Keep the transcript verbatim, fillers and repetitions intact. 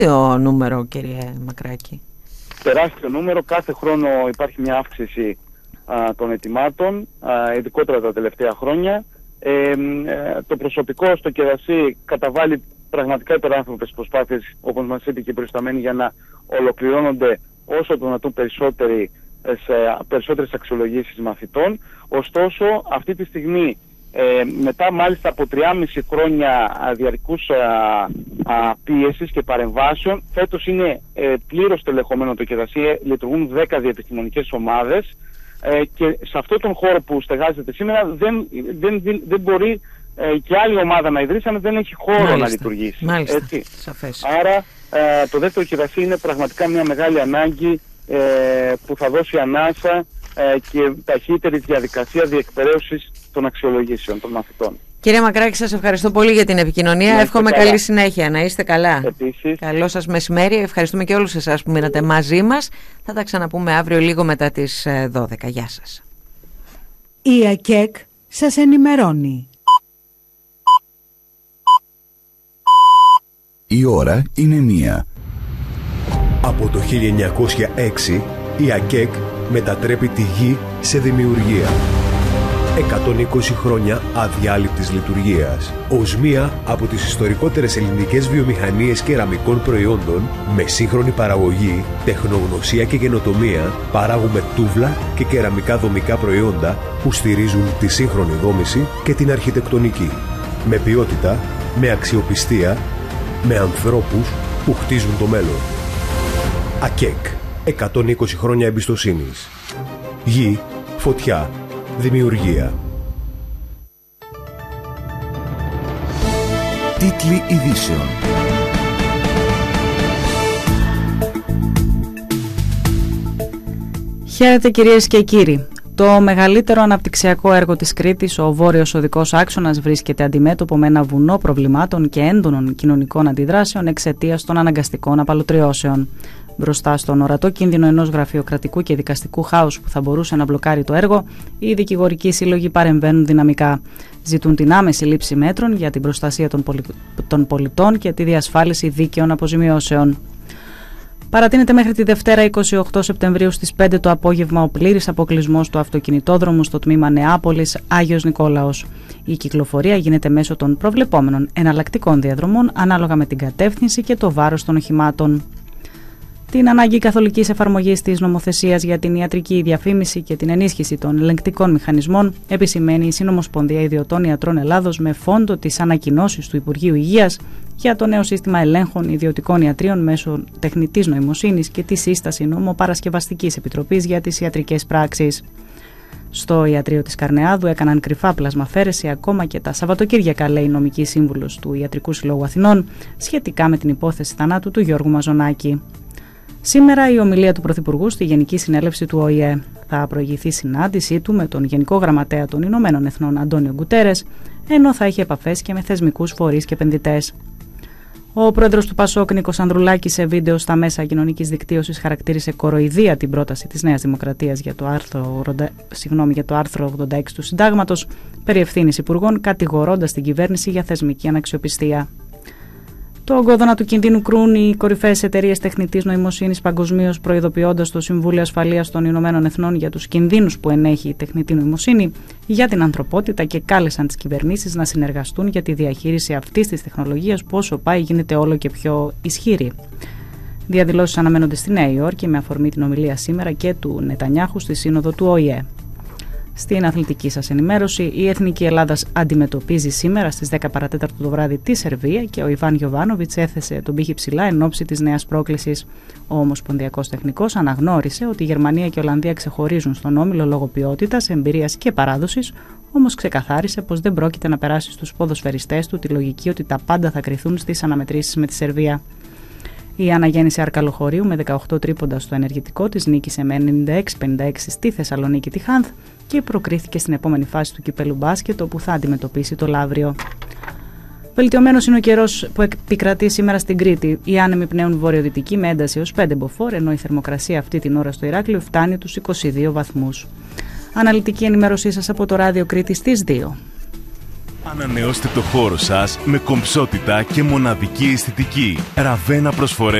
Το νούμερο, κύριε Μακράκη. Τεράστιο νούμερο. Κάθε χρόνο υπάρχει μια αύξηση α, των ετοιμάτων, α, ειδικότερα τα τελευταία χρόνια. Ε, ε, το προσωπικό στο Κερασί καταβάλει πραγματικά υπεράνθρωπες προσπάθειες, όπως μας είπε και η προϊσταμένη, για να ολοκληρώνονται όσο το δυνατόν περισσότεροι, σε περισσότερες αξιολογήσεις μαθητών. Ωστόσο, αυτή τη στιγμή, ε, μετά μάλιστα από τριάμιση χρόνια διαρκούς πίεσης και παρεμβάσεων, φέτος είναι ε, πλήρως τελεχωμένο το Κερασί, λειτουργούν δέκα διεπιστημονικές ομάδες ε, και σε αυτόν τον χώρο που στεγάζεται σήμερα δεν, δεν, δεν, δεν μπορεί ε, και άλλη ομάδα να ιδρύσει αν δεν έχει χώρο. Μάλιστα. Να λειτουργήσει. Μάλιστα. Έτσι. Σαφές. Άρα ε, το δεύτερο Κερασί είναι πραγματικά μια μεγάλη ανάγκη ε, που θα δώσει ανάσα ε, και ταχύτερη διαδικασία διεκπαιρέωσης των αξιολογήσεων των μαθητών. Κύριε Μακράκη, σας ευχαριστώ πολύ για την επικοινωνία. Εύχομαι καλά. Καλή συνέχεια. Να είστε καλά. Επίσης. Καλό σας μεσημέρι. Ευχαριστούμε και όλους εσάς που μείνατε μαζί μας. Θα τα ξαναπούμε αύριο λίγο μετά τις δώδεκα. Γεια σας. Η ΑΚΕΚ σας ενημερώνει. Η ώρα είναι μία. Από το χίλια εννιακόσια έξι η ΑΚΕΚ μετατρέπει τη γη σε δημιουργία. εκατόν είκοσι χρόνια αδιάλειπτης λειτουργίας. Ως μία από τις ιστορικότερες ελληνικές βιομηχανίες κεραμικών προϊόντων, με σύγχρονη παραγωγή, τεχνογνωσία και καινοτομία, παράγουμε τούβλα και κεραμικά δομικά προϊόντα που στηρίζουν τη σύγχρονη δόμηση και την αρχιτεκτονική. Με ποιότητα, με αξιοπιστία, με ανθρώπους που χτίζουν το μέλλον. ΑΚΕΚ. εκατόν είκοσι χρόνια εμπιστοσύνης. Γη, φωτιά, δημιουργία. Τίτλοι ειδήσεων. Χαίρετε κυρίες και κύριοι. Το μεγαλύτερο αναπτυξιακό έργο της Κρήτης, ο Βόρειος Οδικός Άξονας, βρίσκεται αντιμέτωπο με ένα βουνό προβλημάτων και έντονων κοινωνικών αντιδράσεων εξαιτίας των αναγκαστικών απαλωτριώσεων. Μπροστά στον ορατό κίνδυνο ενός γραφειοκρατικού και δικαστικού χάους που θα μπορούσε να μπλοκάρει το έργο, οι δικηγορικοί σύλλογοι παρεμβαίνουν δυναμικά. Ζητούν την άμεση λήψη μέτρων για την προστασία των, πολι... των πολιτών και τη διασφάλιση δίκαιων αποζημιώσεων. Παρατείνεται μέχρι τη Δευτέρα είκοσι οκτώ Σεπτεμβρίου στις πέντε το απόγευμα ο πλήρης αποκλεισμός του αυτοκινητόδρομου στο τμήμα Νεάπολης Άγιος Νικόλαος. Η κυκλοφορία γίνεται μέσω των προβλεπόμενων εναλλακτικών διαδρομών ανάλογα με την κατεύθυνση και το βάρος των οχημάτων. Την ανάγκη καθολικής εφαρμογής της νομοθεσίας για την ιατρική διαφήμιση και την ενίσχυση των ελεγκτικών μηχανισμών επισημαίνει η Συνομοσπονδία Ιδιωτών Ιατρών Ελλάδος με φόντο τις ανακοινώσεις του Υπουργείου Υγείας για το νέο σύστημα ελέγχων ιδιωτικών ιατρίων μέσω τεχνητής νοημοσύνης και τη σύσταση νομοπαρασκευαστικής επιτροπής για τις ιατρικές πράξεις. Στο ιατρείο της Καρνεάδου έκαναν κρυφά πλασμαφέρεση ακόμα και τα Σαββατοκύριακα, λέει η νομική σύμβουλος του Ιατρικού Συλλόγου Αθηνών, σχετικά με την υπόθεση θανάτου του Γιώργου Μαζονάκη. Σήμερα η ομιλία του Πρωθυπουργού στη Γενική Συνέλευση του Ο Η Ε. Θα προηγηθεί συνάντησή του με τον Γενικό Γραμματέα των Ηνωμένων Εθνών Αντώνιο Γκουτέρες, ενώ θα έχει επαφές και με θεσμικούς φορείς και επενδυτές. Ο πρόεδρος του Πασόκ, Νίκος Ανδρουλάκης, σε βίντεο στα μέσα κοινωνικής δικτύωσης χαρακτήρισε κοροϊδία την πρόταση της Νέας Δημοκρατίας για το άρθρο, συγγνώμη, για το άρθρο ογδόντα έξι του Συντάγματος περί ευθύνης υπουργών, κατηγορώντας την κυβέρνηση για θεσμική αναξιοπιστία. Το κόδωνα του κινδύνου κρούν οι κορυφαίες εταιρείες τεχνητής νοημοσύνης παγκοσμίως, προειδοποιώντας το Συμβούλιο Ασφαλείας των Ηνωμένων Εθνών για τους κινδύνους που ενέχει η τεχνητή νοημοσύνη για την ανθρωπότητα και κάλεσαν τις κυβερνήσεις να συνεργαστούν για τη διαχείριση αυτής της τεχνολογίας που όσο πάει γίνεται όλο και πιο ισχυρή. Διαδηλώσεις αναμένονται στη Νέα Υόρκη με αφορμή την ομιλία σήμερα και του Νετανιάχου στη Σύνοδο του Ο Η Ε. Στην αθλητική σας ενημέρωση, η Εθνική Ελλάδας αντιμετωπίζει σήμερα στις δέκα παρά τέταρτο το βράδυ τη Σερβία και ο Ιβάν Γιοβάνοβιτς έθεσε τον πύχη ψηλά εν ώψη της νέας πρόκλησης. Ο ομοσπονδιακός τεχνικός αναγνώρισε ότι η Γερμανία και η Ολλανδία ξεχωρίζουν στον όμιλο λόγω ποιότητας, εμπειρίας και παράδοσης, όμως ξεκαθάρισε πως δεν πρόκειται να περάσει στους ποδοσφαιριστές του τη λογική ότι τα πάντα θα κριθούν στις αναμετρήσεις με τη Σερβία. Η αναγέννηση Αρκαλοχωρίου με δεκαοκτώ τρίποντα στο ενεργητικό της νίκησε με ενενήντα έξι πενήντα έξι στη Θεσσαλονίκη τη Χάνθ και προκρίθηκε στην επόμενη φάση του κυπέλου μπάσκετ όπου θα αντιμετωπίσει το Λαύριο. Βελτιωμένος είναι ο καιρός που επικρατεί σήμερα στην Κρήτη. Οι άνεμοι πνέουν βορειοδυτικοί με ένταση έως πέντε μποφόρ, ενώ η θερμοκρασία αυτή την ώρα στο Ηράκλειο φτάνει τους είκοσι δύο βαθμούς. Αναλυτική ενημέρωσή σας από το ράδιο Κρήτη στις δύο. Ανανεώστε το χώρο σας με κομψότητα και μοναδική αισθητική. Ραβένα προσφορές